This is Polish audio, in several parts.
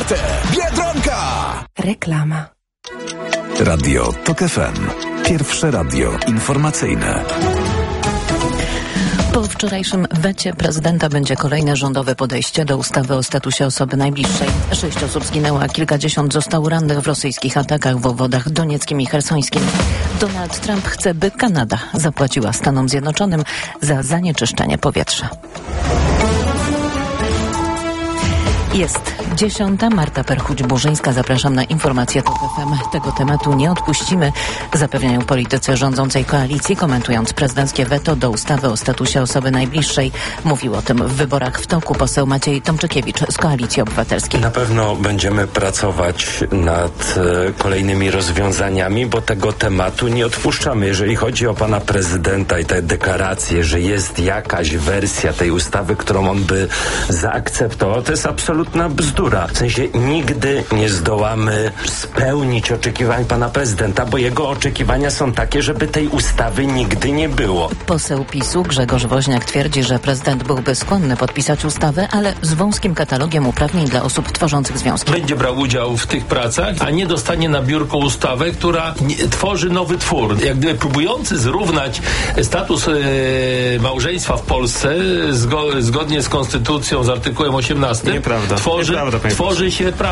Forte, Biedronka. Reklama. Radio TOK FM. Pierwsze radio informacyjne. Po wczorajszym wecie prezydenta będzie kolejne rządowe podejście do ustawy o statusie osoby najbliższej. 6 osób zginęło, a kilkadziesiąt zostało rannych w rosyjskich atakach w obwodach donieckim i chersońskim. Donald Trump chce, by Kanada zapłaciła Stanom Zjednoczonym za zanieczyszczenie powietrza. Jest 10. Marta Perchuć-Burzyńska. Zapraszam na informacje TOK FM. Tego tematu nie odpuścimy, zapewniają politycy rządzącej koalicji, komentując prezydenckie weto do ustawy o statusie osoby najbliższej. Mówił o tym w wyborach w toku poseł Maciej Tomczykiewicz z Koalicji Obywatelskiej. Na pewno będziemy pracować nad kolejnymi rozwiązaniami, bo tego tematu nie odpuszczamy. Jeżeli chodzi o pana prezydenta i te deklaracje, że jest jakaś wersja tej ustawy, którą on by zaakceptował, to jest absolutna bzdura. W sensie nigdy nie zdołamy spełnić oczekiwań pana prezydenta, bo jego oczekiwania są takie, żeby tej ustawy nigdy nie było. Poseł PiS-u Grzegorz Woźniak twierdzi, że prezydent byłby skłonny podpisać ustawę, ale z wąskim katalogiem uprawnień dla osób tworzących związki. Będzie brał udział w tych pracach, a nie dostanie na biurko ustawę, która tworzy nowy twór. Jak gdyby próbujący zrównać status małżeństwa w Polsce zgodnie z konstytucją, z artykułem 18. Nieprawda. Tworzy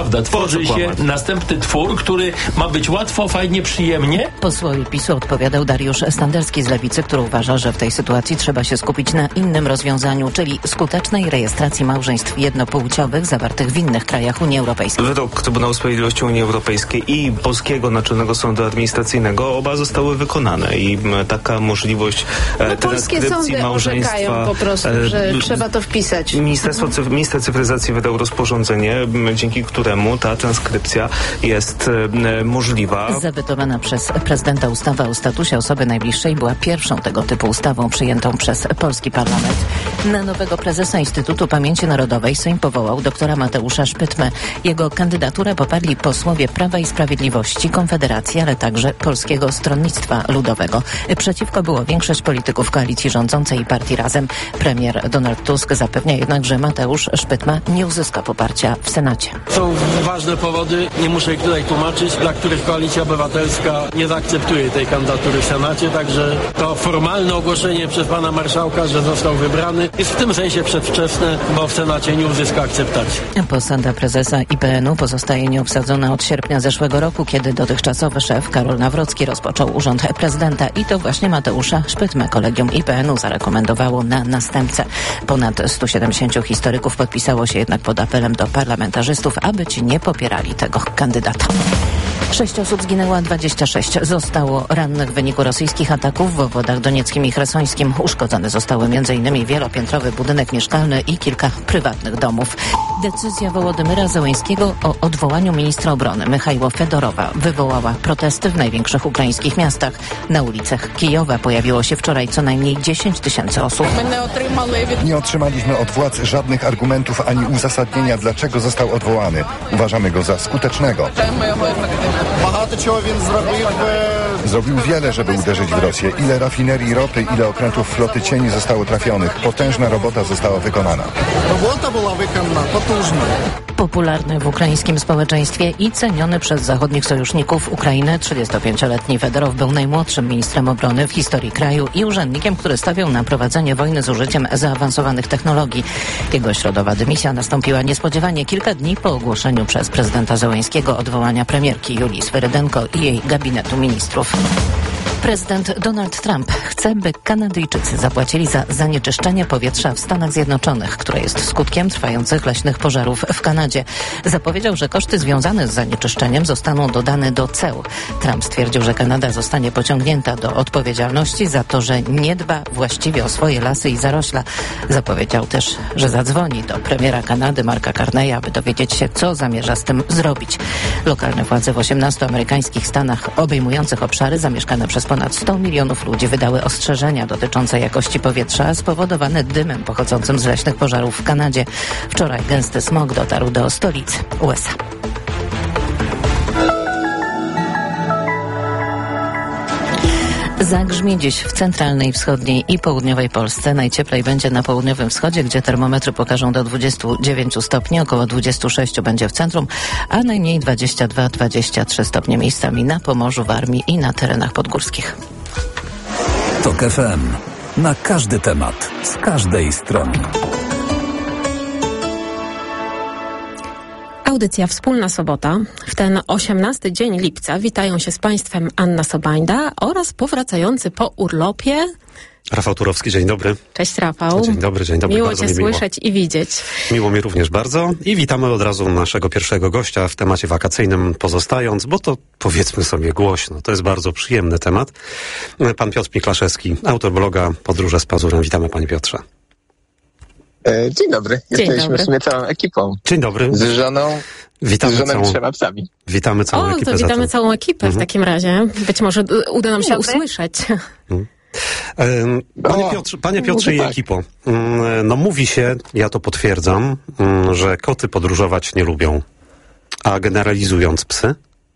się następny twór, który ma być łatwo, fajnie, przyjemnie. Posłowi PiS-u odpowiadał Dariusz Standerski z Lewicy, który uważa, że w tej sytuacji trzeba się skupić na innym rozwiązaniu, czyli skutecznej rejestracji małżeństw jednopłciowych zawartych w innych krajach Unii Europejskiej. Wyrok Trybunału Sprawiedliwości Unii Europejskiej i Polskiego Naczelnego Sądu Administracyjnego oba zostały wykonane i taka możliwość polskie sądy orzekają po prostu, że trzeba to wpisać. Minister cyfryzacji wydał rozporządzenie, dzięki któremu ta transkrypcja jest możliwa. Zawetowana przez prezydenta ustawa o statusie osoby najbliższej była pierwszą tego typu ustawą przyjętą przez polski parlament. Na nowego prezesa Instytutu Pamięci Narodowej Sejm powołał doktora Mateusza Szpytmę. Jego kandydaturę poparli posłowie Prawa i Sprawiedliwości, Konfederacji, ale także Polskiego Stronnictwa Ludowego. Przeciwko było większość polityków koalicji rządzącej i partii Razem. Premier Donald Tusk zapewnia jednak, że Mateusz Szpytma nie uzyska poparcia w Senacie. Są ważne powody, nie muszę ich tutaj tłumaczyć, dla których Koalicja Obywatelska nie zaakceptuje tej kandydatury w Senacie, także to formalne ogłoszenie przez pana marszałka, że został wybrany, jest w tym sensie przedwczesne, bo w Senacie nie uzyska akceptacji. Posada prezesa IPN-u pozostaje nieobsadzona od sierpnia zeszłego roku, kiedy dotychczasowy szef Karol Nawrocki rozpoczął urząd prezydenta i to właśnie Mateusza Szpytmę kolegium IPN-u zarekomendowało na następcę. Ponad 170 historyków podpisało się jednak pod apelem do parlamentarzystów, aby ci nie popierali tego kandydata. 6 osób zginęło, 26 zostało rannych w wyniku rosyjskich ataków w obwodach donieckim i chersońskim. Uszkodzone zostały m.in. wielopiętrowy budynek mieszkalny i kilka prywatnych domów. Decyzja Wołodymyra Zełenskiego o odwołaniu ministra obrony Michajła Fedorowa wywołała protesty w największych ukraińskich miastach. Na ulicach Kijowa pojawiło się wczoraj co najmniej 10 000 osób. Nie otrzymaliśmy od władz żadnych argumentów ani uzasadnienia, dlaczego został odwołany. Uważamy go za skutecznego. Zrobił wiele, żeby uderzyć w Rosję. Ile rafinerii ropy, ile okrętów floty cieni zostało trafionych. Potężna robota została wykonana. Popularny w ukraińskim społeczeństwie i ceniony przez zachodnich sojuszników Ukrainy, 35-letni Fedorow był najmłodszym ministrem obrony w historii kraju i urzędnikiem, który stawiał na prowadzenie wojny z użyciem zaawansowanych technologii. Jego środowa dymisja nastąpiła niespodziewanie kilka dni po ogłoszeniu przez prezydenta Zełenskiego odwołania premierki Julii Swerydenko i jej gabinetu ministrów. Prezydent Donald Trump chce, by Kanadyjczycy zapłacili za zanieczyszczenie powietrza w Stanach Zjednoczonych, które jest skutkiem trwających leśnych pożarów w Kanadzie. Zapowiedział, że koszty związane z zanieczyszczeniem zostaną dodane do ceł. Trump stwierdził, że Kanada zostanie pociągnięta do odpowiedzialności za to, że nie dba właściwie o swoje lasy i zarośla. Zapowiedział też, że zadzwoni do premiera Kanady Marka Carneya, aby dowiedzieć się, co zamierza z tym zrobić. Lokalne władze w 18 amerykańskich stanach obejmujących obszary zamieszkane przez ponad 100 milionów ludzi wydały ostrzeżenia dotyczące jakości powietrza spowodowane dymem pochodzącym z leśnych pożarów w Kanadzie. Wczoraj gęsty smog dotarł do stolicy USA. Zagrzmi dziś w centralnej, wschodniej i południowej Polsce. Najcieplej będzie na południowym wschodzie, gdzie termometry pokażą do 29 stopni, około 26 będzie w centrum, a najmniej 22-23 stopnie miejscami na Pomorzu, Warmii i na terenach podgórskich. TOK FM. Na każdy temat, z każdej strony. Audycja Wspólna Sobota. W ten 18 dzień lipca witają się z Państwem Anna Sobańda oraz powracający po urlopie Rafał Turowski, dzień dobry. Cześć Rafał. Dzień dobry. Miło bardzo Cię słyszeć i widzieć. Miło mi również bardzo i witamy od razu naszego pierwszego gościa w temacie wakacyjnym pozostając, bo to powiedzmy sobie głośno, to jest bardzo przyjemny temat. Pan Piotr Miklaszewski, autor bloga Podróże z Pazurem. Witamy Panie Piotrze. Dzień dobry. Jesteśmy w sumie całą ekipą. Dzień dobry. Z żoną. Witamy z żoną i 3 psami. Witamy całą ekipę. To witamy całą ekipę w takim razie. Być może uda nam się usłyszeć. Panie Piotrze i ekipo, no mówi się, ja to potwierdzam, że koty podróżować nie lubią, a psy?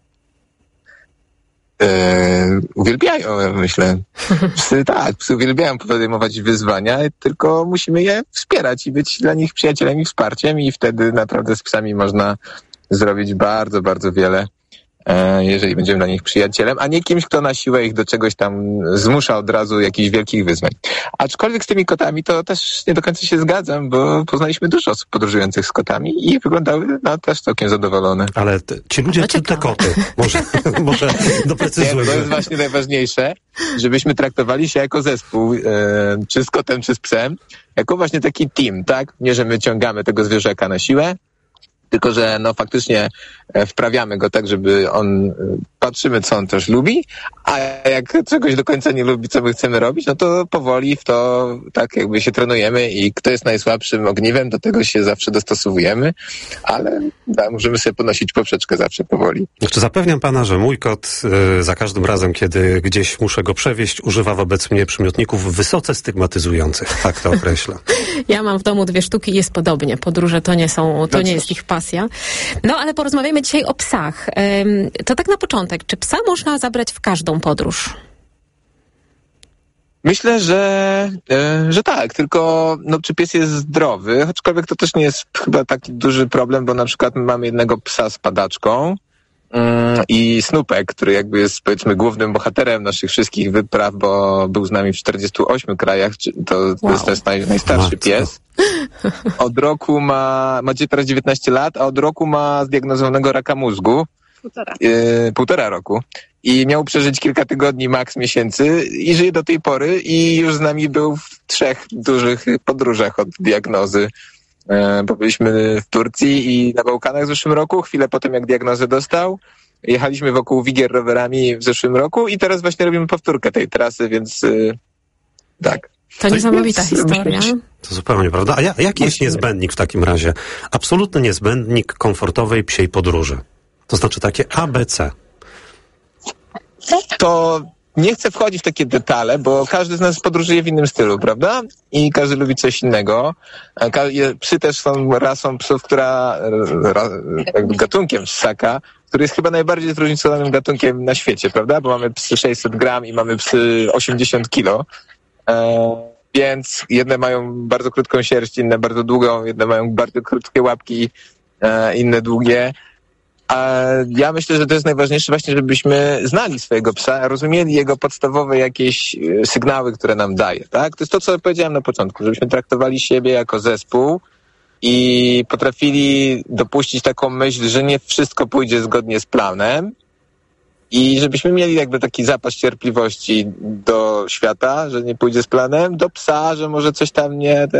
Uwielbiają, myślę. Psy uwielbiają podejmować wyzwania, tylko musimy je wspierać i być dla nich przyjacielem i wsparciem i wtedy naprawdę z psami można zrobić bardzo, bardzo wiele, jeżeli będziemy dla nich przyjacielem, a nie kimś, kto na siłę ich do czegoś tam zmusza od razu jakichś wielkich wyzwań. Aczkolwiek z tymi kotami to też nie do końca się zgadzam, bo poznaliśmy dużo osób podróżujących z kotami i wyglądały też całkiem zadowolone. Ale ci ludzie, czy te koty? Może doprecyzuję. To jest właśnie najważniejsze, żebyśmy traktowali się jako zespół, czy z kotem, czy z psem, jako właśnie taki team, tak? Nie, że my ciągamy tego zwierzaka na siłę, tylko że faktycznie wprawiamy go tak, żeby patrzymy, co on też lubi, a jak czegoś do końca nie lubi, co my chcemy robić, no to powoli w to tak jakby się trenujemy i kto jest najsłabszym ogniwem, do tego się zawsze dostosowujemy, ale możemy sobie podnosić poprzeczkę zawsze powoli. Znaczy, zapewniam pana, że mój kot za każdym razem, kiedy gdzieś muszę go przewieźć, używa wobec mnie przymiotników wysoce stygmatyzujących, tak to określa. Ja mam w domu 2 sztuki i jest podobnie. Podróże to nie jest ich pasja. No, ale porozmawiamy dzisiaj o psach. To tak na początek. Czy psa można zabrać w każdą podróż? Myślę, że tak, tylko czy pies jest zdrowy, aczkolwiek to też nie jest chyba taki duży problem, bo na przykład my mamy jednego psa z padaczką i Snupek, który jakby jest, powiedzmy, głównym bohaterem naszych wszystkich wypraw, bo był z nami w 48 krajach, to jest najstarszy pies. Od roku ma teraz 19 lat, a od roku ma zdiagnozowanego raka mózgu. Półtora roku. I miał przeżyć kilka tygodni, maks miesięcy i żyje do tej pory i już z nami był w 3 dużych podróżach od diagnozy. Bo byliśmy w Turcji i na Bałkanach w zeszłym roku, chwilę potem jak diagnozę dostał. Jechaliśmy wokół Wigier rowerami w zeszłym roku i teraz właśnie robimy powtórkę tej trasy, więc tak. To niesamowita historia. To zupełnie prawda. A jaki jest niezbędnik w takim razie? Absolutny niezbędnik komfortowej psiej podróży. To znaczy takie ABC. To nie chcę wchodzić w takie detale, bo każdy z nas podróżuje w innym stylu, prawda? I każdy lubi coś innego. Psy też są rasą psów, jakby gatunkiem ssaka, który jest chyba najbardziej zróżnicowanym gatunkiem na świecie, prawda? Bo mamy psy 600 gram i mamy psy 80 kilo. Więc jedne mają bardzo krótką sierść, inne bardzo długą, jedne mają bardzo krótkie łapki, inne długie. A ja myślę, że to jest najważniejsze właśnie, żebyśmy znali swojego psa, rozumieli jego podstawowe jakieś sygnały, które nam daje, tak? To jest to, co powiedziałem na początku, żebyśmy traktowali siebie jako zespół i potrafili dopuścić taką myśl, że nie wszystko pójdzie zgodnie z planem i żebyśmy mieli jakby taki zapas cierpliwości do świata, że nie pójdzie z planem, do psa, że może coś tam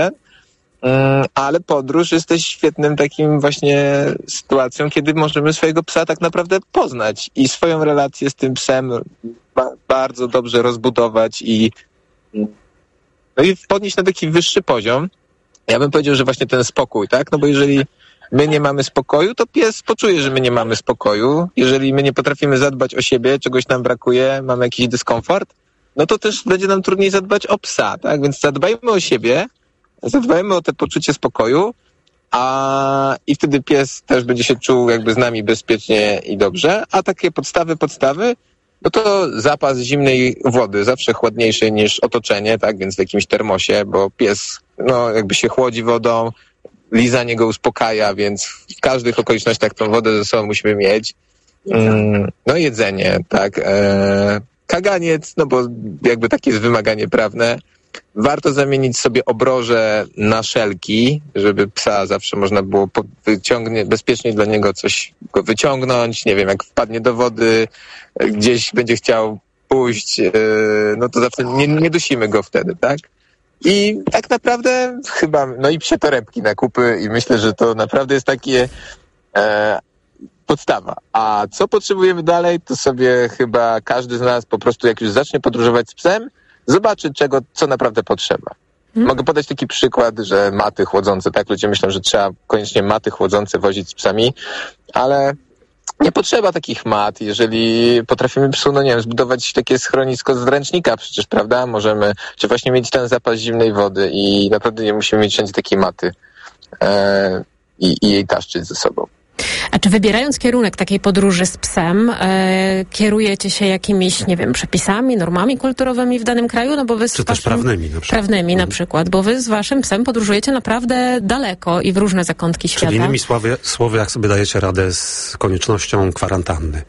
ale podróż jest też świetnym takim właśnie sytuacją, kiedy możemy swojego psa tak naprawdę poznać i swoją relację z tym psem bardzo dobrze rozbudować i podnieść na taki wyższy poziom. Ja bym powiedział, że właśnie ten spokój, tak? No bo jeżeli my nie mamy spokoju, to pies poczuje, że my nie mamy spokoju. Jeżeli my nie potrafimy zadbać o siebie, czegoś nam brakuje, mamy jakiś dyskomfort, no to też będzie nam trudniej zadbać o psa, tak? Więc zadbajmy o siebie, zadbajmy o to poczucie spokoju, i wtedy pies też będzie się czuł jakby z nami bezpiecznie i dobrze, a takie podstawy, no to zapas zimnej wody, zawsze chłodniejszy niż otoczenie, tak, więc w jakimś termosie, bo pies, no, jakby się chłodzi wodą, lizanie go uspokaja, więc w każdych okolicznościach tą wodę ze sobą musimy mieć. No jedzenie, tak. Kaganiec, no bo jakby takie jest wymaganie prawne. Warto zamienić sobie obroże na szelki, żeby psa zawsze można było bezpiecznie dla niego coś go wyciągnąć. Nie wiem, jak wpadnie do wody, gdzieś będzie chciał pójść, no to zawsze nie dusimy go wtedy, tak? I tak naprawdę chyba, no i psie torebki na kupy i myślę, że to naprawdę jest takie podstawa. A co potrzebujemy dalej, to sobie chyba każdy z nas po prostu, jak już zacznie podróżować z psem, zobaczy co naprawdę potrzeba. Mogę podać taki przykład, że maty chłodzące, tak? Ludzie myślą, że trzeba koniecznie maty chłodzące wozić z psami, ale nie potrzeba takich mat, jeżeli potrafimy psu, no nie wiem, zbudować takie schronisko z ręcznika przecież, prawda? Możemy, czy właśnie mieć ten zapas zimnej wody i naprawdę nie musimy mieć wszędzie takiej maty i jej taszczyć ze sobą. A czy wybierając kierunek takiej podróży z psem, kierujecie się jakimiś, nie wiem, przepisami, normami kulturowymi w danym kraju? No bo wy czy też prawnymi na przykład. Prawnymi na przykład, bo wy z waszym psem podróżujecie naprawdę daleko i w różne zakątki świata. Czyli innymi słowy, jak sobie dajecie radę z koniecznością kwarantanny?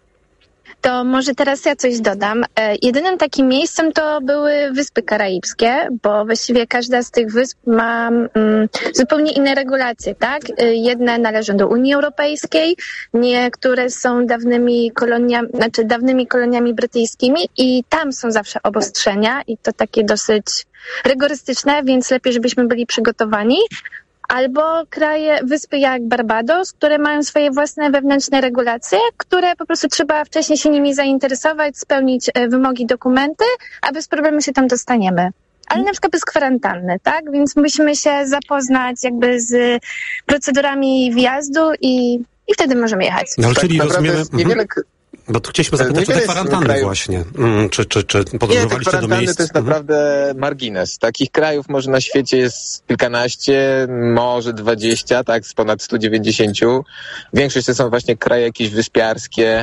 To może teraz ja coś dodam. Jedynym takim miejscem to były Wyspy Karaibskie, bo właściwie każda z tych wysp ma zupełnie inne regulacje, tak? Jedne należą do Unii Europejskiej, niektóre są dawnymi koloniami brytyjskimi i tam są zawsze obostrzenia i to takie dosyć rygorystyczne, więc lepiej, żebyśmy byli przygotowani. Albo wyspy jak Barbados, które mają swoje własne wewnętrzne regulacje, które po prostu trzeba wcześniej się nimi zainteresować, spełnić wymogi, dokumenty, a bez problemu się tam dostaniemy. Ale na przykład bez kwarantanny, tak? Więc musimy się zapoznać jakby z procedurami wjazdu i wtedy możemy jechać. No, ale tak, czyli rozumiemy... Niewiele... Bo tu chcieliśmy zapytać o te kwarantanny właśnie. Czy podróżowaliście do miejsc? To jest naprawdę margines. Takich krajów może na świecie jest kilkanaście, może 20, tak, z ponad 190. Większość to są właśnie kraje jakieś wyspiarskie.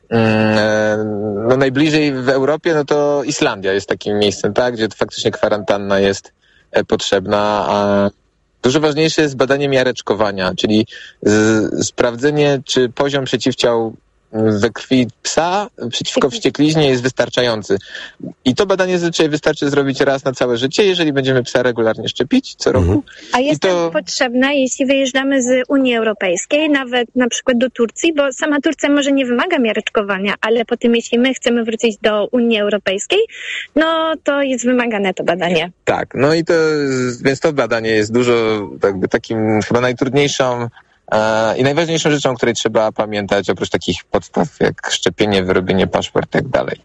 No najbliżej w Europie, no to Islandia jest takim miejscem, tak, gdzie faktycznie kwarantanna jest potrzebna, a dużo ważniejsze jest badanie miareczkowania, czyli sprawdzenie, czy poziom przeciwciał we krwi psa przeciwko wściekliźnie jest wystarczający. I to badanie zazwyczaj wystarczy zrobić raz na całe życie, jeżeli będziemy psa regularnie szczepić co roku. A jest to potrzebne, jeśli wyjeżdżamy z Unii Europejskiej, nawet na przykład do Turcji, bo sama Turcja może nie wymaga miareczkowania, ale po tym, jeśli my chcemy wrócić do Unii Europejskiej, no to jest wymagane to badanie. Tak, no i więc to badanie jest dużo jakby takim chyba najtrudniejszą i najważniejszą rzeczą, o której trzeba pamiętać, oprócz takich podstaw jak szczepienie, wyrobienie paszport i tak dalej.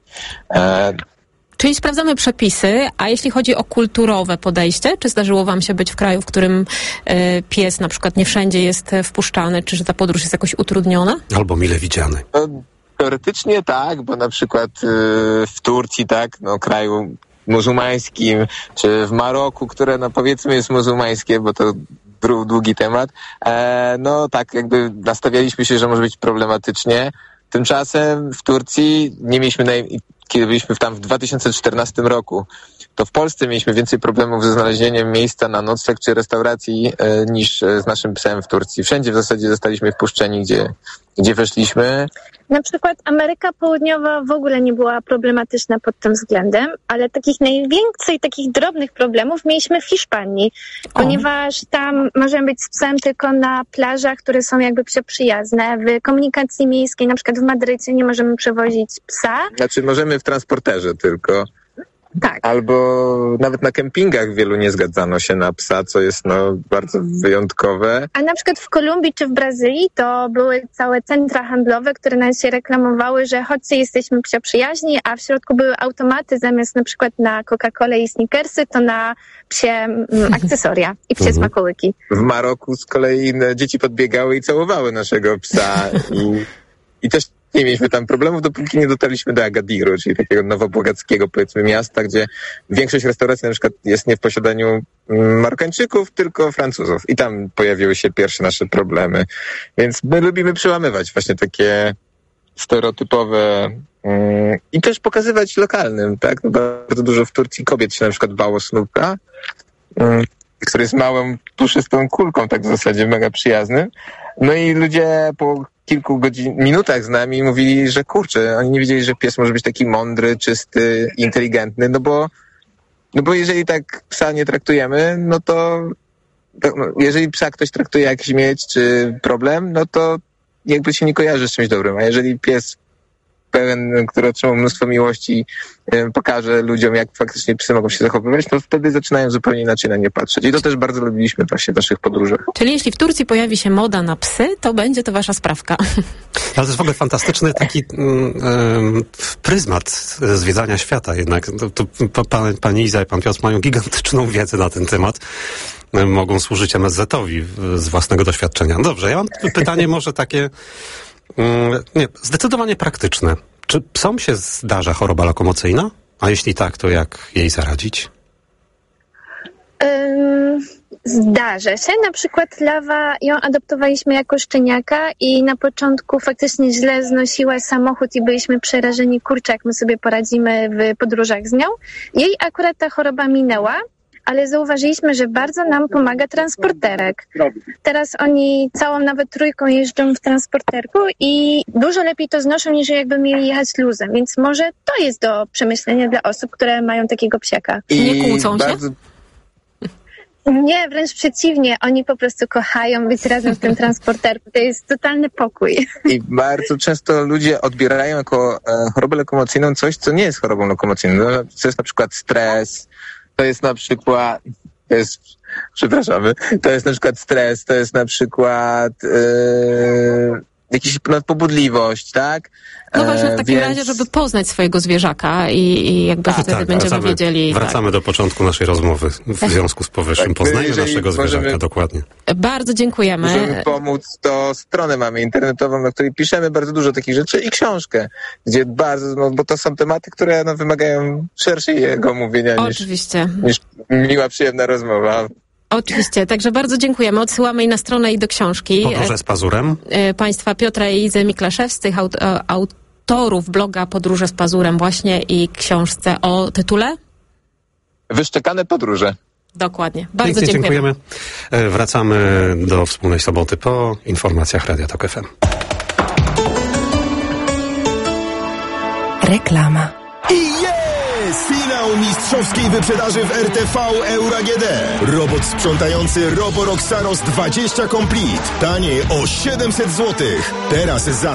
Czyli sprawdzamy przepisy, a jeśli chodzi o kulturowe podejście, czy zdarzyło wam się być w kraju, w którym pies na przykład nie wszędzie jest wpuszczany, czy że ta podróż jest jakoś utrudniona? Albo mile widziany. No, teoretycznie tak, bo na przykład w Turcji, tak, no kraju muzułmańskim, czy w Maroku, które no powiedzmy jest muzułmańskie, bo to długi temat, no tak jakby nastawialiśmy się, że może być problematycznie. Tymczasem w Turcji nie mieliśmy, kiedy byliśmy tam w 2014 roku, to w Polsce mieliśmy więcej problemów ze znalezieniem miejsca na nocleg czy restauracji niż z naszym psem w Turcji. Wszędzie w zasadzie zostaliśmy wpuszczeni, gdzie weszliśmy. Na przykład Ameryka Południowa w ogóle nie była problematyczna pod tym względem, ale takich drobnych problemów mieliśmy w Hiszpanii, ponieważ tam możemy być z psem tylko na plażach, które są jakby psioprzyjazne. W komunikacji miejskiej, na przykład w Madrycie, nie możemy przewozić psa. Znaczy możemy w transporterze tylko. Tak. Albo nawet na kempingach wielu nie zgadzano się na psa, co jest bardzo wyjątkowe. A na przykład w Kolumbii czy w Brazylii to były całe centra handlowe, które nam się reklamowały, że chodźcie, jesteśmy psioprzyjaźni, a w środku były automaty zamiast na przykład na Coca-Colę i Snickersy, to na psie akcesoria i psie smakołyki. W Maroku z kolei dzieci podbiegały i całowały naszego psa i też nie mieliśmy tam problemów, dopóki nie dotarliśmy do Agadiru, czyli takiego nowobogackiego, powiedzmy, miasta, gdzie większość restauracji na przykład jest nie w posiadaniu Marokańczyków, tylko Francuzów. I tam pojawiły się pierwsze nasze problemy. Więc my lubimy przełamywać właśnie takie stereotypowe i też pokazywać lokalnym, tak? No bardzo dużo w Turcji kobiet się na przykład bało snupka, który jest małą, puszystą kulką, tak w zasadzie mega przyjaznym. No i ludzie po kilku minutach z nami mówili, że kurczę, oni nie wiedzieli, że pies może być taki mądry, czysty, inteligentny, no bo jeżeli tak psa nie traktujemy, no to jeżeli psa ktoś traktuje jak śmieć czy problem, no to jakby się nie kojarzy z czymś dobrym, a jeżeli pies pełen, który otrzymał mnóstwo miłości, pokaże ludziom, jak faktycznie psy mogą się zachowywać, to wtedy zaczynają zupełnie inaczej na nie patrzeć. I to też bardzo lubiliśmy właśnie w naszych podróżach. Czyli jeśli w Turcji pojawi się moda na psy, to będzie to wasza sprawka. Ale to jest w ogóle fantastyczny taki pryzmat zwiedzania świata jednak. Pani Iza i pan Piotr mają gigantyczną wiedzę na ten temat. Mogą służyć MSZ-owi z własnego doświadczenia. Dobrze, ja mam pytanie może takie zdecydowanie praktyczne. Czy psom się zdarza choroba lokomocyjna? A jeśli tak, to jak jej zaradzić? Zdarza się. Na przykład Lawa, ją adoptowaliśmy jako szczeniaka i na początku faktycznie źle znosiła samochód i byliśmy przerażeni, kurczę, jak my sobie poradzimy w podróżach z nią. Jej akurat ta choroba minęła, ale zauważyliśmy, że bardzo nam pomaga transporterek. Teraz oni całą nawet trójką jeżdżą w transporterku i dużo lepiej to znoszą, niż jakby mieli jechać luzem. Więc może to jest do przemyślenia dla osób, które mają takiego psiaka. Nie kłócą się? Nie, wręcz przeciwnie. Oni po prostu kochają być razem w tym transporterku. To jest totalny pokój. I bardzo często ludzie odbierają jako chorobę lokomocyjną coś, co nie jest chorobą lokomocyjną. To jest na przykład stres, to jest na przykład stres, to jest na przykład jakiś nadpobudliwość, tak? No właśnie w takim razie, żeby poznać swojego zwierzaka i jakby wtedy będziemy wiedzieli... Wracamy do początku naszej rozmowy w związku z powyższym. Poznajmy naszego zwierzaka dokładnie. Bardzo dziękujemy. Możemy pomóc, to stronę mamy internetową, na której piszemy bardzo dużo takich rzeczy i książkę, gdzie bardzo, bo to są tematy, które wymagają szerszego mówienia niż miła, przyjemna rozmowa. Oczywiście, także bardzo dziękujemy. Odsyłamy i na stronę, i do książki. Podróże z pazurem. Państwa Piotra i Izy Miklaszewskich, autorów bloga Podróże z pazurem właśnie i książce o tytule? Wyszczekane podróże. Dokładnie. Bardzo dziękujemy. Wracamy do wspólnej soboty po informacjach Radia Tok FM. Reklama. Finał mistrzowskiej wyprzedaży w RTV Euro AGD. Robot sprzątający Roborock Saros 20 Complete. Taniej o 700 zł. Teraz za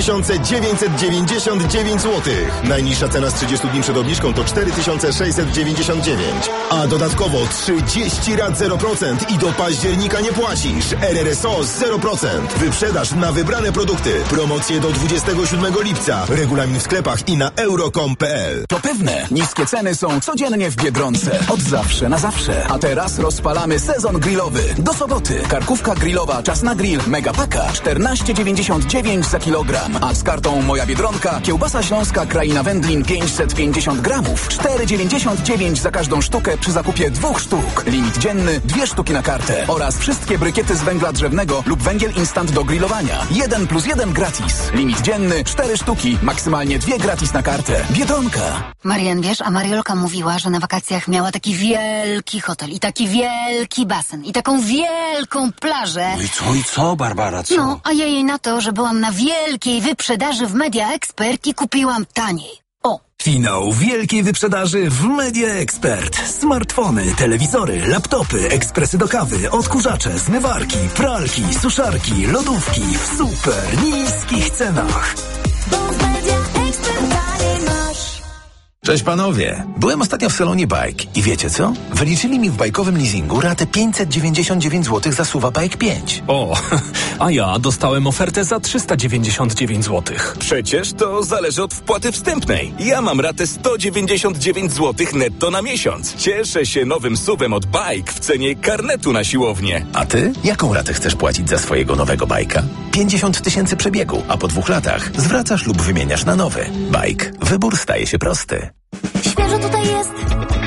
3999 zł. Najniższa cena z 30 dni przed obniżką to 4699. A dodatkowo 30 rat 0% i do października nie płacisz. RRSO 0%. Wyprzedaż na wybrane produkty. Promocje do 27 lipca. Regulamin w sklepach i na euro.com.pl. To pewne. Niskie ceny są codziennie w Biedronce. Od zawsze na zawsze. A teraz rozpalamy sezon grillowy. Do soboty. Karkówka grillowa Czas na grill Megapaka 14,99 za kilogram. A z kartą Moja Biedronka kiełbasa śląska Kraina Wędlin 550 gramów 4,99 za każdą sztukę przy zakupie 2 sztuk. Limit dzienny 2 sztuki na kartę. Oraz wszystkie brykiety z węgla drzewnego lub węgiel instant do grillowania. 1+1 gratis. Limit dzienny 4 sztuki. Maksymalnie 2 gratis na kartę. Biedronka. Marian, wiesz, a Mariolka mówiła, że na wakacjach miała taki wielki hotel i taki wielki basen i taką wielką plażę. No i co, Barbara, co? No, a ja jej na to, że byłam na wielkiej wyprzedaży w Media Expert i kupiłam taniej. O! Finał wielkiej wyprzedaży w Media Expert. Smartfony, telewizory, laptopy, ekspresy do kawy, odkurzacze, zmywarki, pralki, suszarki, lodówki w super niskich cenach. Cześć panowie, byłem ostatnio w salonie Bike i wiecie co? Wyliczyli mi w bajkowym leasingu ratę 599 zł za Suva Bike 5. O, a ja dostałem ofertę za 399 zł. Przecież to zależy od wpłaty wstępnej. Ja mam ratę 199 zł netto na miesiąc. Cieszę się nowym SUV-em od Bike w cenie karnetu na siłownię. A ty? Jaką ratę chcesz płacić za swojego nowego bajka? 50 000 przebiegu, a po 2 latach zwracasz lub wymieniasz na nowy. Bike. Wybór staje się prosty. Świeżo tutaj jest,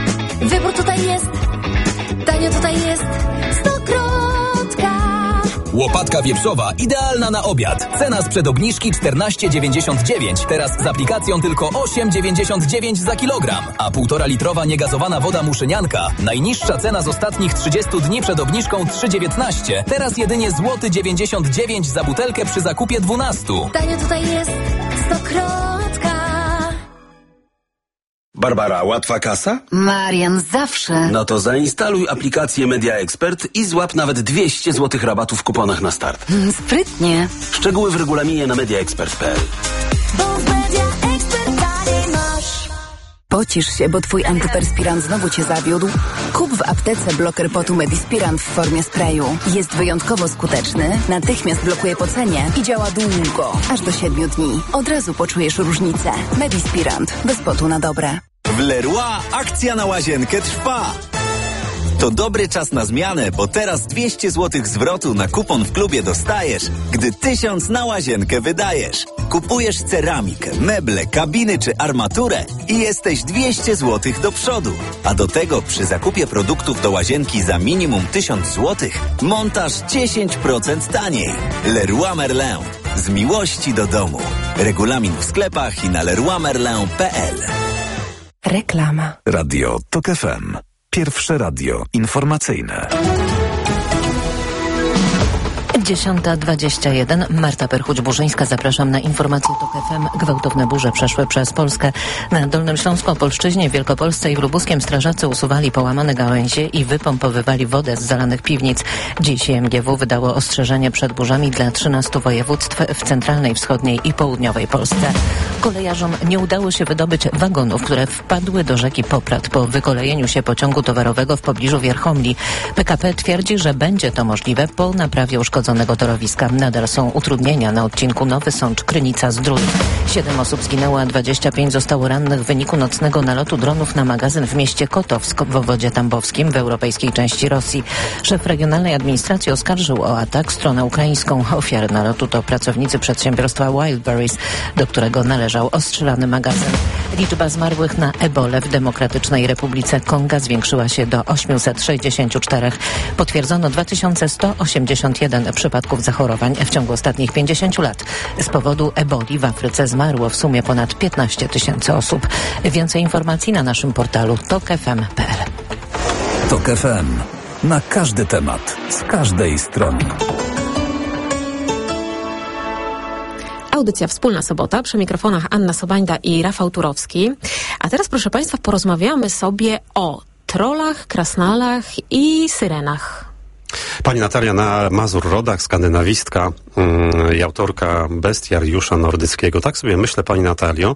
wybór tutaj jest, tanio tutaj jest, Stokrotka. Łopatka wieprzowa idealna na obiad. Cena sprzed obniżki 14,99. Teraz z aplikacją tylko 8,99 za kilogram. A 1,5 litrowa niegazowana woda Muszynianka. Najniższa cena z ostatnich 30 dni przed obniżką 3,19. Teraz jedynie złoty 99 za butelkę przy zakupie 12. Tanio tutaj jest Stokrotka. Barbara, łatwa kasa? Marian, zawsze. No to zainstaluj aplikację Media Expert i złap nawet 200 zł rabatu w kuponach na start. Sprytnie. Szczegóły w regulaminie na mediaexpert.pl. Pocisz się, bo twój antyperspirant znowu cię zawiódł? Kup w aptece bloker potu Medispirant w formie sprayu. Jest wyjątkowo skuteczny, natychmiast blokuje pocenie i działa długo, aż do 7 dni. Od razu poczujesz różnicę. Medispirant. Bez potu na dobre. W Leroy akcja na łazienkę trwa. To dobry czas na zmianę, bo teraz 200 zł zwrotu na kupon w klubie dostajesz, gdy 1000 na łazienkę wydajesz. Kupujesz ceramikę, meble, kabiny czy armaturę i jesteś 200 zł do przodu. A do tego przy zakupie produktów do łazienki za minimum 1000 zł montaż 10% taniej. Leroy Merlin. Z miłości do domu. Regulamin w sklepach i na leroymerlin.pl. Reklama. Radio TOK FM. Pierwsze radio informacyjne. 10:21. Marta Perchuć-Burzyńska. Zapraszam na informacje TOK FM. Gwałtowne burze przeszły przez Polskę. Na Dolnym Śląsku, Opolszczyźnie, Wielkopolsce i w Lubuskiem strażacy usuwali połamane gałęzie i wypompowywali wodę z zalanych piwnic. Dziś MGW wydało ostrzeżenie przed burzami dla 13 województw w centralnej, wschodniej i południowej Polsce. Kolejarzom nie udało się wydobyć wagonów, które wpadły do rzeki Poprad po wykolejeniu się pociągu towarowego w pobliżu Wierchomli. PKP twierdzi, że będzie to możliwe po naprawie uszkodzonego torowiska. Nadal są utrudnienia na odcinku Nowy Sącz-Krynica-Zdrój. 7 osób zginęło, a 25 zostało rannych w wyniku nocnego nalotu dronów na magazyn w mieście Kotowsk w obwodzie tambowskim w europejskiej części Rosji. Szef regionalnej administracji oskarżył o atak stronę ukraińską. Ofiary nalotu to pracownicy przedsiębiorstwa Wildberries, do którego należał ostrzelany magazyn. Liczba zmarłych na ebolę w Demokratycznej Republice Konga zwiększyła się do 864. Potwierdzono 2181 przypadków zachorowań w ciągu ostatnich 50 lat. Z powodu eboli w Afryce zmarło w sumie ponad 15 000 osób. Więcej informacji na naszym portalu tokfm.pl. TOK FM. Na każdy temat, z każdej strony. Audycja Wspólna Sobota, przy mikrofonach Anna Sobańda i Rafał Turowski. A teraz, proszę Państwa, porozmawiamy sobie o trollach, krasnalach i syrenach. Pani Natalia Mazur-Rodak, skandynawistka i autorka bestiariusza nordyckiego. Tak sobie myślę, Pani Natalio,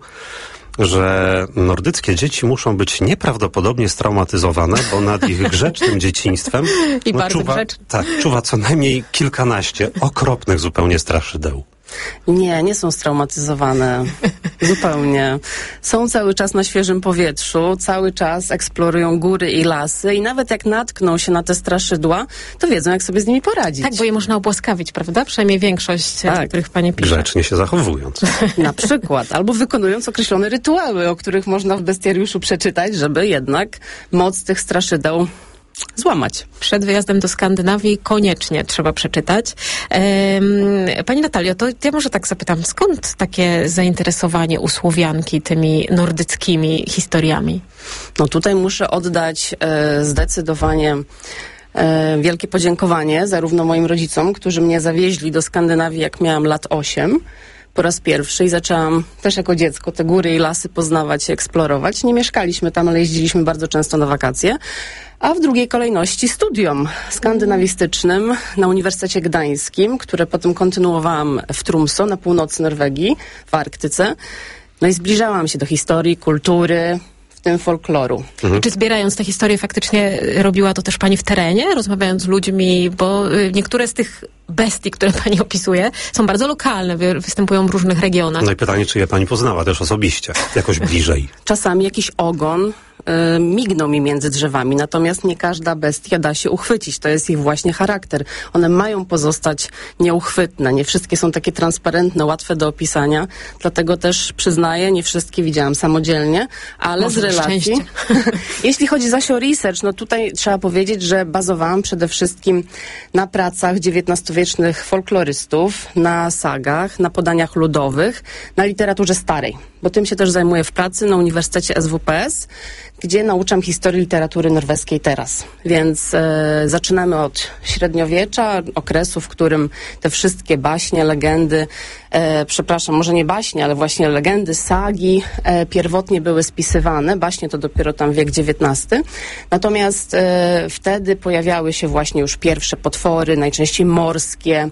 że nordyckie dzieci muszą być nieprawdopodobnie straumatyzowane, bo nad ich grzecznym dzieciństwem I bardzo grzecznym. Tak, czuwa co najmniej kilkanaście okropnych zupełnie straszydeł. Nie są straumatyzowane. Zupełnie. Są cały czas na świeżym powietrzu, cały czas eksplorują góry i lasy i nawet jak natkną się na te straszydła, to wiedzą, jak sobie z nimi poradzić. Tak, bo je można obłaskawić, prawda? Przynajmniej większość, o których Pani pisze. Grzecznie się zachowując. Na przykład. Albo wykonując określone rytuały, o których można w bestiariuszu przeczytać, żeby jednak moc tych straszydeł złamać. Przed wyjazdem do Skandynawii koniecznie trzeba przeczytać. Pani Natalio, to ja może tak zapytam, skąd takie zainteresowanie u Słowianki tymi nordyckimi historiami? No tutaj muszę oddać zdecydowanie wielkie podziękowanie zarówno moim rodzicom, którzy mnie zawieźli do Skandynawii, jak miałam lat 8, po raz pierwszy i zaczęłam też jako dziecko te góry i lasy poznawać i eksplorować. Nie mieszkaliśmy tam, ale jeździliśmy bardzo często na wakacje. A w drugiej kolejności studium skandynawistycznym na Uniwersytecie Gdańskim, które potem kontynuowałam w Tromsø na północy Norwegii, w Arktyce. No i zbliżałam się do historii, kultury, w tym folkloru. I czy zbierając te historie faktycznie robiła to też Pani w terenie, rozmawiając z ludźmi, bo niektóre z tych bestii, które Pani opisuje, są bardzo lokalne, występują w różnych regionach. No i pytanie, czy je Pani poznała też osobiście, jakoś bliżej? Czasami jakiś ogon mignął mi między drzewami, natomiast nie każda bestia da się uchwycić. To jest ich właśnie charakter. One mają pozostać nieuchwytne. Nie wszystkie są takie transparentne, łatwe do opisania. Dlatego też przyznaję, nie wszystkie widziałam samodzielnie, ale z relacji... relacji. Jeśli chodzi zaś o research, no tutaj trzeba powiedzieć, że bazowałam przede wszystkim na pracach XIX-wiecznych folklorystów, na sagach, na podaniach ludowych, na literaturze starej, bo tym się też zajmuję w pracy na Uniwersytecie SWPS, gdzie nauczam historii literatury norweskiej teraz. Więc zaczynamy od średniowiecza, okresu, w którym te wszystkie baśnie, legendy, może nie baśnie, ale właśnie legendy, sagi pierwotnie były spisywane. Baśnie to dopiero tam wiek XIX. Natomiast wtedy pojawiały się właśnie już pierwsze potwory, najczęściej morskie,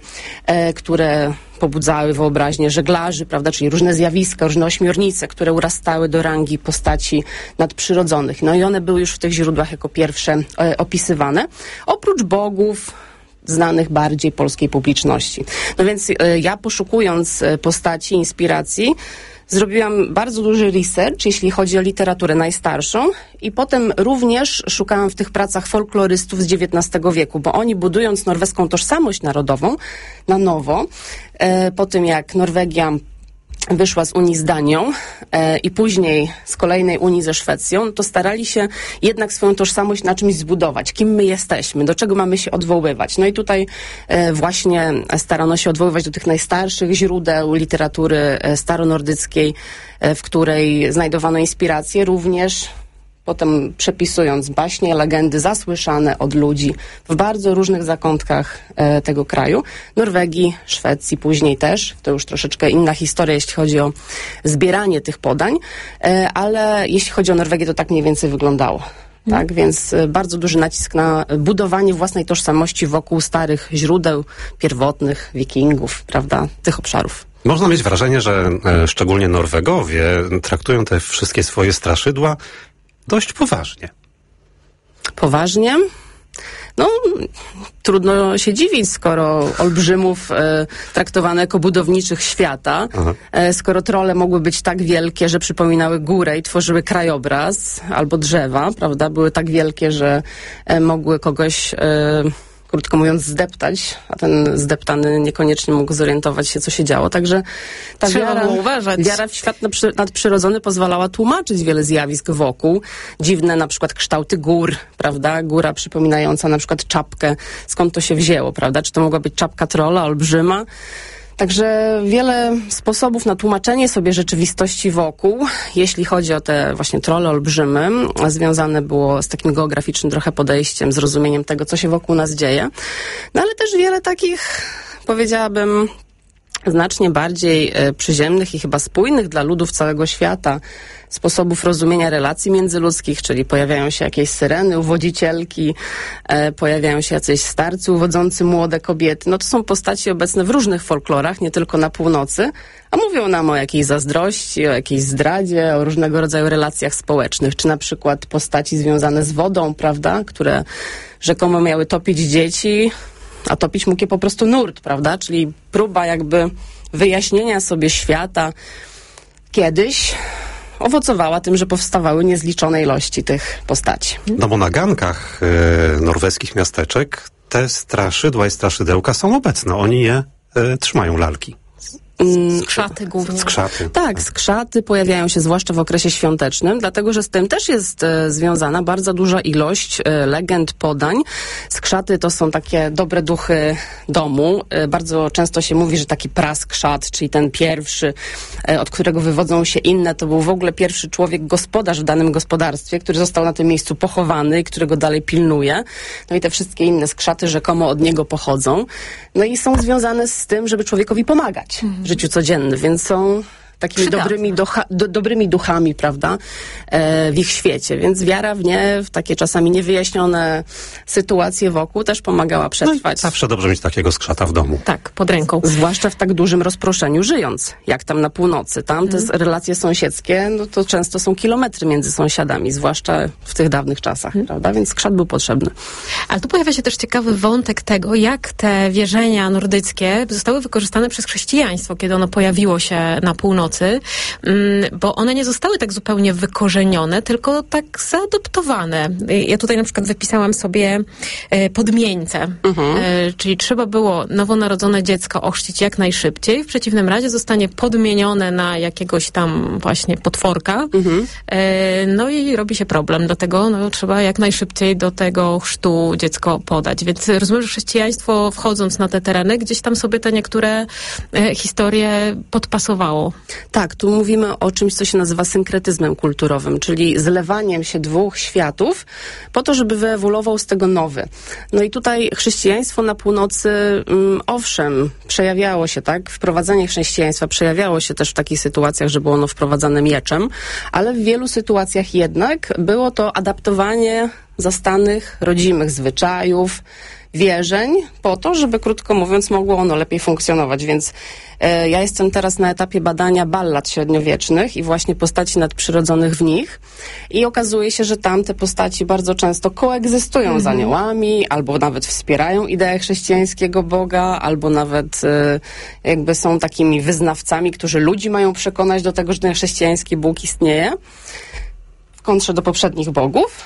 które pobudzały wyobraźnię żeglarzy, prawda, czyli różne zjawiska, różne ośmiornice, które urastały do rangi postaci nadprzyrodzonych. No i one były już w tych źródłach jako pierwsze opisywane. Oprócz bogów, znanych bardziej polskiej publiczności. No więc ja poszukując postaci, inspiracji, zrobiłam bardzo duży research, jeśli chodzi o literaturę najstarszą i potem również szukałam w tych pracach folklorystów z XIX wieku, bo oni budując norweską tożsamość narodową na nowo, po tym jak Norwegia wyszła z Unii z Danią i później z kolejnej Unii ze Szwecją, to starali się jednak swoją tożsamość na czymś zbudować. Kim my jesteśmy, do czego mamy się odwoływać. No i tutaj właśnie starano się odwoływać do tych najstarszych źródeł literatury staronordyckiej, w której znajdowano inspiracje również potem przepisując baśnie, legendy zasłyszane od ludzi w bardzo różnych zakątkach tego kraju. Norwegii, Szwecji później też. To już troszeczkę inna historia, jeśli chodzi o zbieranie tych podań, ale jeśli chodzi o Norwegię, to tak mniej więcej wyglądało. Tak, więc bardzo duży nacisk na budowanie własnej tożsamości wokół starych źródeł pierwotnych, wikingów, prawda, tych obszarów. Można mieć wrażenie, że szczególnie Norwegowie traktują te wszystkie swoje straszydła dość poważnie. Poważnie? No, trudno się dziwić, skoro olbrzymów traktowano jako budowniczych świata, skoro trolle mogły być tak wielkie, że przypominały górę i tworzyły krajobraz, albo drzewa, prawda, były tak wielkie, że mogły kogoś krótko mówiąc, zdeptać, a ten zdeptany niekoniecznie mógł zorientować się, co się działo. Także ta wiara w świat nadprzyrodzony pozwalała tłumaczyć wiele zjawisk wokół. Dziwne na przykład kształty gór, prawda? Góra przypominająca na przykład czapkę. Skąd to się wzięło, prawda? Czy to mogła być czapka trolla, olbrzyma? Także wiele sposobów na tłumaczenie sobie rzeczywistości wokół, jeśli chodzi o te właśnie trolle olbrzymy, związane było z takim geograficznym trochę podejściem, zrozumieniem tego, co się wokół nas dzieje. No ale też wiele takich, powiedziałabym, znacznie bardziej przyziemnych i chyba spójnych dla ludów całego świata sposobów rozumienia relacji międzyludzkich, czyli pojawiają się jakieś syreny, uwodzicielki, pojawiają się jacyś starcy uwodzący młode kobiety. No to są postaci obecne w różnych folklorach, nie tylko na północy, a mówią nam o jakiejś zazdrości, o jakiejś zdradzie, o różnego rodzaju relacjach społecznych, czy na przykład postaci związane z wodą, prawda, które rzekomo miały topić dzieci, a topić mógł je po prostu nurt, prawda, czyli próba jakby wyjaśnienia sobie świata kiedyś owocowała tym, że powstawały niezliczone ilości tych postaci. No bo na gankach norweskich miasteczek te straszydła i straszydełka są obecne. Oni je trzymają, lalki. Skrzaty głównie. Skrzaty. Tak, skrzaty pojawiają się zwłaszcza w okresie świątecznym, dlatego że z tym też jest związana bardzo duża ilość legend, podań. Skrzaty to są takie dobre duchy domu. Bardzo często się mówi, że taki praskrzat, czyli ten pierwszy, od którego wywodzą się inne, to był w ogóle pierwszy człowiek, gospodarz w danym gospodarstwie, który został na tym miejscu pochowany i którego dalej pilnuje. No i te wszystkie inne skrzaty rzekomo od niego pochodzą. No i są związane z tym, żeby człowiekowi pomagać w życiu codziennym, więc są takimi dobrymi duchami, prawda, w ich świecie. Więc wiara w nie, w takie czasami niewyjaśnione sytuacje wokół też pomagała przetrwać. No zawsze dobrze mieć takiego skrzata w domu. Tak, pod ręką. Zwłaszcza w tak dużym rozproszeniu żyjąc, jak tam na północy. Tam te relacje sąsiedzkie, no to często są kilometry między sąsiadami, zwłaszcza w tych dawnych czasach, prawda, więc skrzat był potrzebny. Ale tu pojawia się też ciekawy wątek tego, jak te wierzenia nordyckie zostały wykorzystane przez chrześcijaństwo, kiedy ono pojawiło się na północy. północy, bo one nie zostały tak zupełnie wykorzenione, tylko tak zaadoptowane. Ja tutaj na przykład wypisałam sobie podmieńce, czyli trzeba było nowonarodzone dziecko ochrzcić jak najszybciej, w przeciwnym razie zostanie podmienione na jakiegoś tam właśnie potworka, no i robi się problem, dlatego trzeba jak najszybciej do tego chrztu dziecko podać. Więc rozumiem, że chrześcijaństwo, wchodząc na te tereny, gdzieś tam sobie te niektóre historie podpasowało. Tak, tu mówimy o czymś, co się nazywa synkretyzmem kulturowym, czyli zlewaniem się dwóch światów po to, żeby wyewoluował z tego nowy. No i tutaj chrześcijaństwo na północy, owszem, przejawiało się, tak? Wprowadzenie chrześcijaństwa przejawiało się też w takich sytuacjach, że było ono wprowadzane mieczem, ale w wielu sytuacjach jednak było to adaptowanie zastanych, rodzimych zwyczajów, wierzeń po to, żeby, krótko mówiąc, mogło ono lepiej funkcjonować. Więc ja jestem teraz na etapie badania ballad średniowiecznych i właśnie postaci nadprzyrodzonych w nich i okazuje się, że tam te postaci bardzo często koegzystują z aniołami, albo nawet wspierają ideę chrześcijańskiego Boga, albo nawet jakby są takimi wyznawcami, którzy ludzi mają przekonać do tego, że ten chrześcijański Bóg istnieje w kontrze do poprzednich bogów.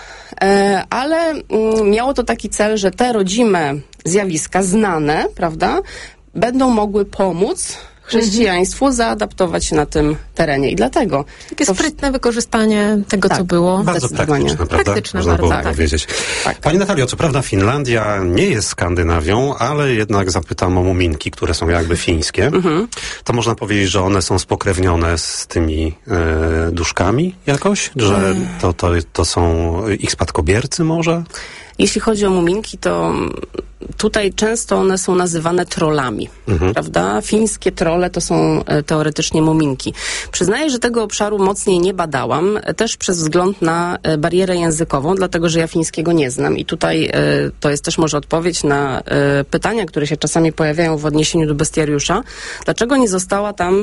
Ale miało to taki cel, że te rodzime zjawiska, znane, prawda, będą mogły pomóc chrześcijaństwu zaadaptować się na tym terenie. I dlatego... Takie sprytne wykorzystanie tego, co było. Bardzo praktyczne, prawda? Praktyczne, można było bardzo, powiedzieć. Tak. Pani Natalio, co prawda Finlandia nie jest Skandynawią, ale jednak zapytam o muminki, które są jakby fińskie. To można powiedzieć, że one są spokrewnione z tymi duszkami jakoś? Że to są ich spadkobiercy może? Jeśli chodzi o muminki, to tutaj często one są nazywane trollami, prawda? Fińskie trolle to są teoretycznie muminki. Przyznaję, że tego obszaru mocniej nie badałam, też przez wzgląd na barierę językową, dlatego, że ja fińskiego nie znam i tutaj to jest też może odpowiedź na pytania, które się czasami pojawiają w odniesieniu do bestiariusza. Dlaczego nie została tam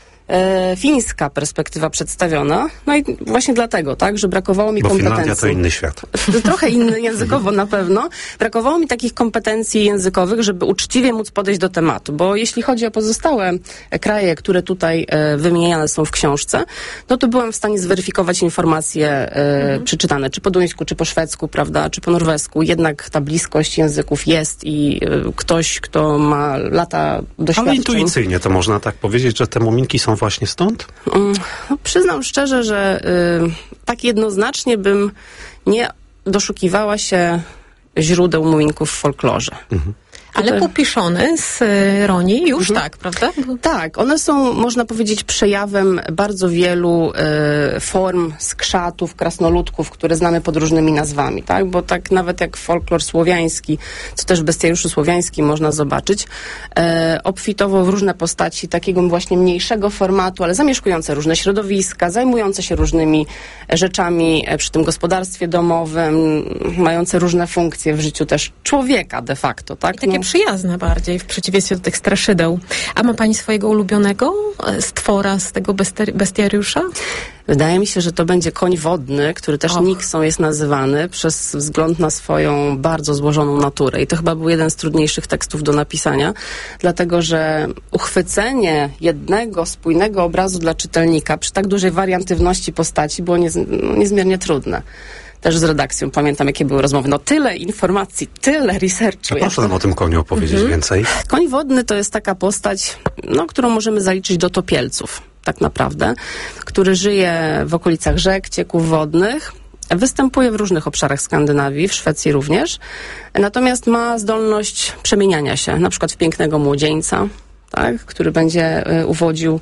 fińska perspektywa przedstawiona. No i właśnie dlatego, tak, że brakowało mi kompetencji. Bo Finlandia to inny świat. Trochę inny językowo na pewno. Brakowało mi takich kompetencji językowych, żeby uczciwie móc podejść do tematu, bo jeśli chodzi o pozostałe kraje, które tutaj wymieniane są w książce, no to byłam w stanie zweryfikować informacje przeczytane, czy po duńsku, czy po szwedzku, prawda, czy po norwesku. Jednak ta bliskość języków jest i ktoś, kto ma lata doświadczeń. Ale intuicyjnie to można tak powiedzieć, że te muminki są właśnie stąd? No, przyznam szczerze, że tak jednoznacznie bym nie doszukiwała się źródeł muminków w folklorze. Ale pupiszony z Roni już tak, prawda? Tak, one są, można powiedzieć, przejawem bardzo wielu form skrzatów, krasnoludków, które znamy pod różnymi nazwami, tak? Bo tak nawet jak folklor słowiański, co też w bestiariuszu słowiańskim można zobaczyć, obfitował w różne postaci takiego właśnie mniejszego formatu, ale zamieszkujące różne środowiska, zajmujące się różnymi rzeczami przy tym gospodarstwie domowym, mające różne funkcje w życiu też człowieka de facto, tak? I takie przyjazne bardziej, w przeciwieństwie do tych straszydeł. A ma pani swojego ulubionego stwora z tego bestiariusza? Wydaje mi się, że to będzie koń wodny, który też Niksą jest nazywany przez wzgląd na swoją bardzo złożoną naturę. I to chyba był jeden z trudniejszych tekstów do napisania, dlatego że uchwycenie jednego spójnego obrazu dla czytelnika przy tak dużej wariantywności postaci było niezmiernie trudne. Też z redakcją pamiętam, jakie były rozmowy. No tyle informacji, tyle researchu. Proszę nam o tym koniu opowiedzieć więcej. Koń wodny to jest taka postać, którą możemy zaliczyć do topielców, tak naprawdę, który żyje w okolicach rzek, cieków wodnych. Występuje w różnych obszarach Skandynawii, w Szwecji również. Natomiast ma zdolność przemieniania się, na przykład w pięknego młodzieńca, tak, który będzie uwodził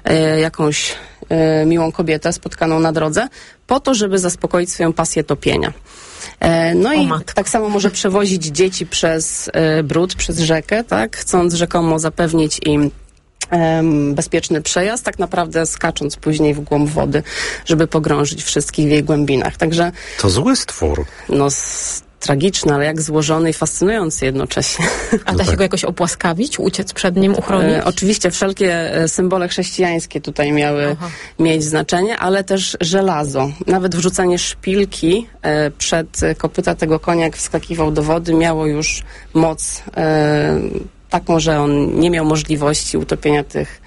jakąś miłą kobietę spotkaną na drodze, po to, żeby zaspokoić swoją pasję topienia. No i tak samo może przewozić dzieci przez brud, przez rzekę, tak, chcąc rzekomo zapewnić im bezpieczny przejazd, tak naprawdę skacząc później w głąb wody, żeby pogrążyć wszystkich w jej głębinach. Także to zły stwór. No, tragiczny, ale jak złożony i fascynujący jednocześnie. A da się go jakoś opłaskawić, uciec przed nim, uchronić? Oczywiście wszelkie symbole chrześcijańskie tutaj miały mieć znaczenie, ale też żelazo. Nawet wrzucanie szpilki przed kopyta tego konia, jak wskakiwał do wody, miało już moc taką, że on nie miał możliwości utopienia tych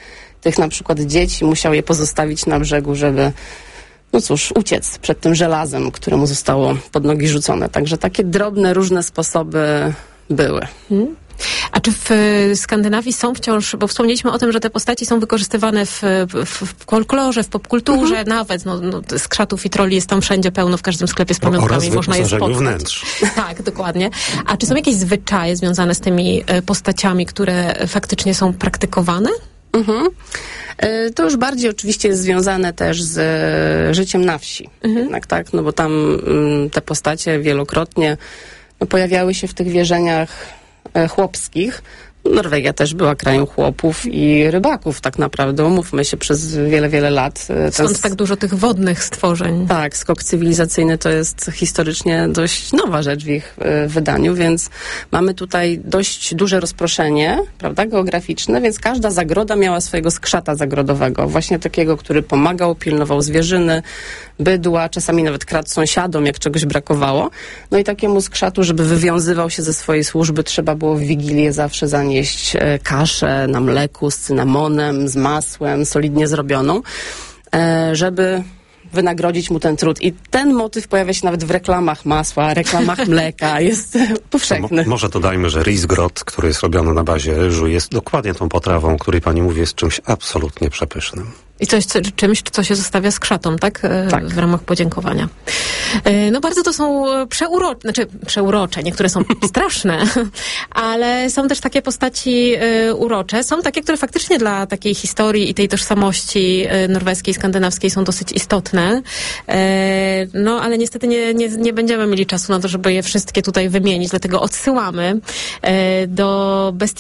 tych na przykład dzieci, musiał je pozostawić na brzegu, żeby uciec przed tym żelazem, które mu zostało pod nogi rzucone. Także takie drobne, różne sposoby były. A czy w Skandynawii są wciąż, bo wspomnieliśmy o tym, że te postaci są wykorzystywane w folklorze, w popkulturze, nawet skrzatów i troli jest tam wszędzie pełno, w każdym sklepie z pamiątkami można je spotkać. Wnętrz. Tak, dokładnie. A czy są jakieś zwyczaje związane z tymi postaciami, które faktycznie są praktykowane? To już bardziej oczywiście jest związane też z życiem na wsi. Jednak tak, bo tam te postacie wielokrotnie pojawiały się w tych wierzeniach chłopskich. Norwegia też była krajem chłopów i rybaków tak naprawdę, umówmy się, przez wiele, wiele lat. Stąd tak dużo tych wodnych stworzeń. Tak, skok cywilizacyjny to jest historycznie dość nowa rzecz w ich wydaniu, więc mamy tutaj dość duże rozproszenie, prawda, geograficzne, więc każda zagroda miała swojego skrzata zagrodowego, właśnie takiego, który pomagał, pilnował zwierzyny, bydła, czasami nawet kradł sąsiadom, jak czegoś brakowało. No i takiemu skrzatu, żeby wywiązywał się ze swojej służby, trzeba było w Wigilię zawsze zanieść kaszę na mleku z cynamonem, z masłem, solidnie zrobioną, żeby wynagrodzić mu ten trud. I ten motyw pojawia się nawet w reklamach masła, reklamach mleka. Jest powszechny. Może dodajmy, że risgrot, który jest robiony na bazie ryżu, jest dokładnie tą potrawą, o której pani mówi, jest czymś absolutnie przepysznym. I czymś, co się zostawia skrzatą, tak? Tak. W ramach podziękowania. No bardzo to są przeurocze, niektóre są straszne, ale są też takie postaci urocze. Są takie, które faktycznie dla takiej historii i tej tożsamości norweskiej, skandynawskiej są dosyć istotne. No ale niestety nie będziemy mieli czasu na to, żeby je wszystkie tutaj wymienić, dlatego odsyłamy do bestii